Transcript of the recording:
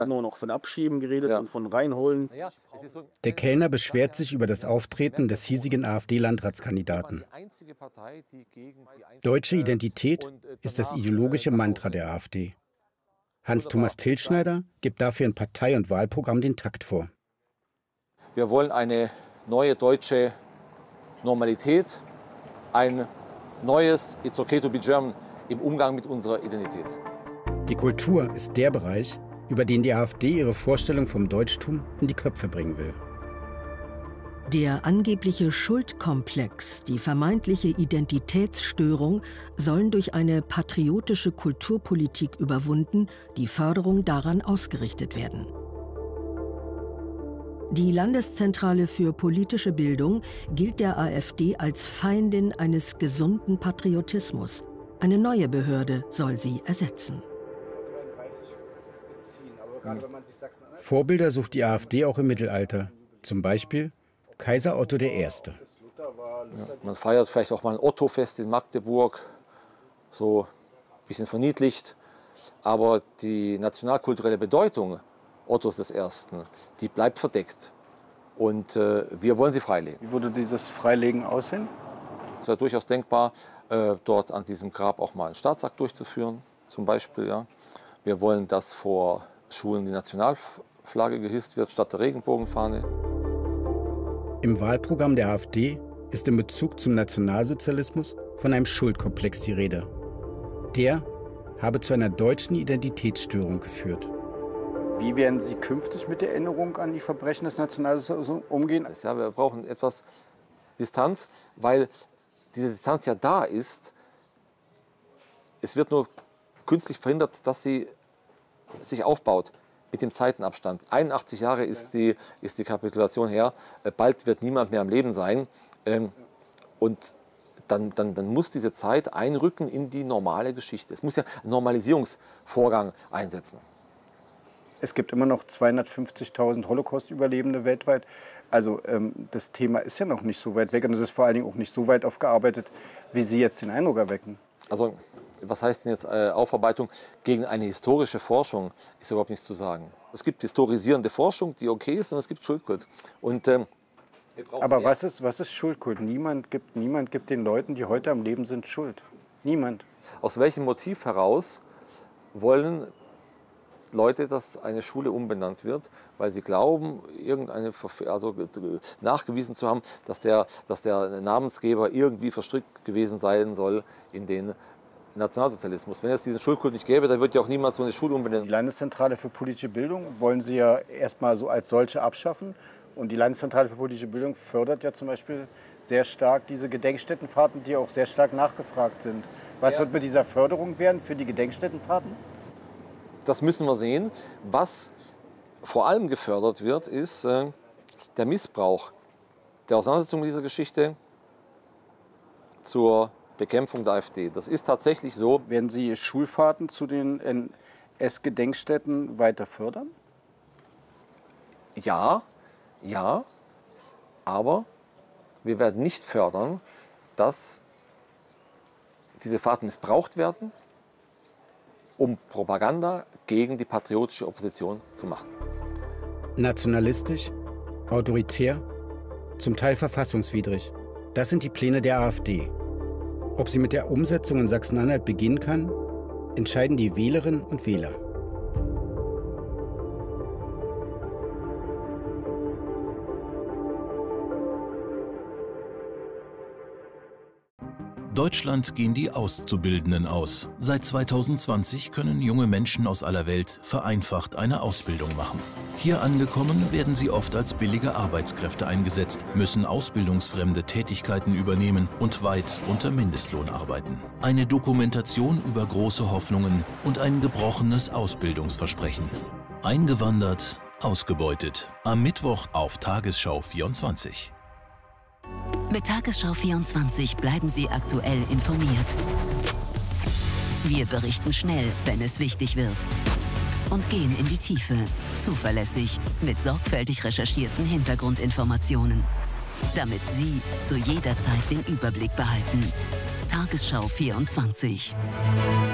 Nur noch von Abschieben geredet und von Reinholen. Der Kellner beschwert sich über das Auftreten des hiesigen AfD-Landratskandidaten. Deutsche Identität ist das ideologische Mantra der AfD. Hans-Thomas Tilschneider gibt dafür in Partei- und Wahlprogramm den Takt vor. Wir wollen eine neue deutsche Normalität, ein neues It's okay to be German im Umgang mit unserer Identität. Die Kultur ist der Bereich, über den die AfD ihre Vorstellung vom Deutschtum in die Köpfe bringen will. Der angebliche Schuldkomplex, die vermeintliche Identitätsstörung sollen durch eine patriotische Kulturpolitik überwunden, die Förderung daran ausgerichtet werden. Die Landeszentrale für politische Bildung gilt der AfD als Feindin eines gesunden Patriotismus. Eine neue Behörde soll sie ersetzen. Vorbilder sucht die AfD auch im Mittelalter. Zum Beispiel Kaiser Otto I. Ja, man feiert vielleicht auch mal ein Otto-Fest in Magdeburg, so ein bisschen verniedlicht. Aber die nationalkulturelle Bedeutung Ottos I., die bleibt verdeckt. Und wir wollen sie freilegen. Wie würde dieses Freilegen aussehen? Es wäre durchaus denkbar, dort an diesem Grab auch mal einen Staatsakt durchzuführen, zum Beispiel. Ja. Wir wollen, dass vor Schulen die Nationalflagge gehisst wird, statt der Regenbogenfahne. Im Wahlprogramm der AfD ist in Bezug zum Nationalsozialismus von einem Schuldkomplex die Rede. Der habe zu einer deutschen Identitätsstörung geführt. Wie werden Sie künftig mit der Erinnerung an die Verbrechen des Nationalsozialismus umgehen? Ja, wir brauchen etwas Distanz, weil diese Distanz ja da ist. Es wird nur künstlich verhindert, dass sie sich aufbaut mit dem Zeitenabstand. 81 Jahre ist die Kapitulation her. Bald wird niemand mehr am Leben sein. Und dann muss diese Zeit einrücken in die normale Geschichte. Es muss ja einen Normalisierungsvorgang einsetzen. Es gibt immer noch 250.000 Holocaust-Überlebende weltweit. Also das Thema ist ja noch nicht so weit weg und es ist vor allen Dingen auch nicht so weit aufgearbeitet, wie Sie jetzt den Eindruck erwecken. Also was heißt denn jetzt Aufarbeitung? Gegen eine historische Forschung ist überhaupt nichts zu sagen. Es gibt historisierende Forschung, die okay ist, und es gibt Schuldkult. Und, aber was ist Schuldkult? Niemand gibt den Leuten, die heute am Leben sind, Schuld. Niemand. Aus welchem Motiv heraus wollen Leute, dass eine Schule umbenannt wird, weil sie glauben, nachgewiesen zu haben, dass der Namensgeber irgendwie verstrickt gewesen sein soll in den Nationalsozialismus. Wenn es diesen Schuldkult nicht gäbe, dann wird ja auch niemand so eine Schule umbenennen. Die Landeszentrale für politische Bildung wollen Sie ja erstmal so als solche abschaffen. Und die Landeszentrale für politische Bildung fördert ja zum Beispiel sehr stark diese Gedenkstättenfahrten, die auch sehr stark nachgefragt sind. Was wird mit dieser Förderung werden für die Gedenkstättenfahrten? Das müssen wir sehen. Was vor allem gefördert wird, ist der Missbrauch der Auseinandersetzung mit dieser Geschichte zur Bekämpfung der AfD. Das ist tatsächlich so. Werden Sie Schulfahrten zu den NS-Gedenkstätten weiter fördern? Ja, aber wir werden nicht fördern, dass diese Fahrten missbraucht werden, um Propaganda gegen die patriotische Opposition zu machen. Nationalistisch, autoritär, zum Teil verfassungswidrig. Das sind die Pläne der AfD. Ob sie mit der Umsetzung in Sachsen-Anhalt beginnen kann, entscheiden die Wählerinnen und Wähler. Deutschland gehen die Auszubildenden aus. Seit 2020 können junge Menschen aus aller Welt vereinfacht eine Ausbildung machen. Hier angekommen werden sie oft als billige Arbeitskräfte eingesetzt, müssen ausbildungsfremde Tätigkeiten übernehmen und weit unter Mindestlohn arbeiten. Eine Dokumentation über große Hoffnungen und ein gebrochenes Ausbildungsversprechen. Eingewandert, ausgebeutet. Am Mittwoch auf Tagesschau 24. Mit Tagesschau 24 bleiben Sie aktuell informiert. Wir berichten schnell, wenn es wichtig wird. Und gehen in die Tiefe, zuverlässig, mit sorgfältig recherchierten Hintergrundinformationen. Damit Sie zu jeder Zeit den Überblick behalten. Tagesschau 24.